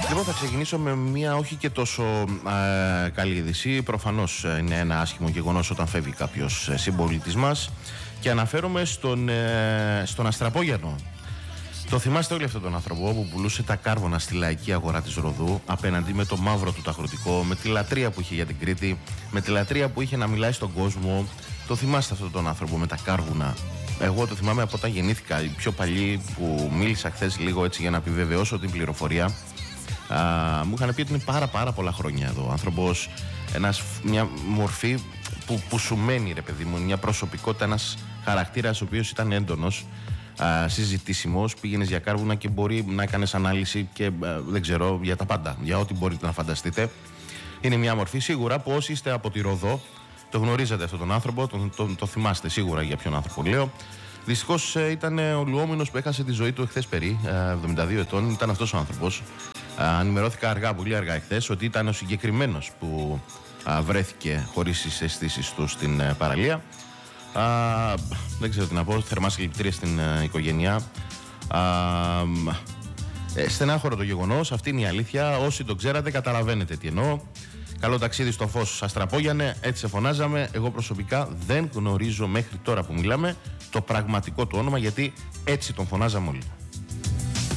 Λοιπόν, θα ξεκινήσω με μια όχι και τόσο καλή είδηση. Προφανώς είναι ένα άσχημο γεγονός όταν φεύγει κάποιος συμπολίτης μας. Και αναφέρομαι στον Αστραπόγιανο. Το θυμάστε όλοι αυτόν τον άνθρωπο που πουλούσε τα κάρβωνα στη λαϊκή αγορά της Ροδού, απέναντι με το μαύρο του ταχρωτικό, με τη λατρεία που είχε για την Κρήτη, με τη λατρεία που είχε να μιλάει στον κόσμο. Το θυμάστε αυτόν τον άνθρωπο με τα κάρβουνα? Εγώ το θυμάμαι από όταν γεννήθηκα. Οι πιο παλιοί που μίλησα χθες λίγο έτσι για να επιβεβαιώσω την πληροφορία, μου είχαν πει ότι είναι πάρα πολλά χρόνια εδώ ο άνθρωπος. Μια μορφή που σου μένει, ρε παιδί μου, μια προσωπικότητα, ένας χαρακτήρας ο οποίος ήταν έντονος, συζητήσιμος. Πήγαινες για κάρβουνα και μπορεί να κάνεις ανάλυση και δεν ξέρω, για τα πάντα, για ό,τι μπορείτε να φανταστείτε. Είναι μια μορφή σίγουρα που όσοι είστε από τη Ροδό το γνωρίζετε αυτόν τον άνθρωπο, το θυμάστε σίγουρα για ποιον άνθρωπο λέω. Δυστυχώς ήταν ο λουόμενος που έχασε τη ζωή του εχθές περί 72 ετών. Ήταν αυτός ο άνθρωπος. Ενημερώθηκα πολύ αργά εχθές ότι ήταν ο συγκεκριμένος που βρέθηκε χωρίς τις αισθήσεις του στην παραλία. Δεν ξέρω τι να πω. Θερμά συλληπιτήρια στην οικογένεια. Στενάχωρο το γεγονός. Αυτή είναι η αλήθεια. Όσοι το ξέρατε καταλαβαίνετε τι εννοώ. Καλό ταξίδι στο φως, Αστραπόγιανε, έτσι σε φωνάζαμε. Εγώ προσωπικά δεν γνωρίζω μέχρι τώρα που μιλάμε το πραγματικό του όνομα, γιατί έτσι τον φωνάζαμε όλοι.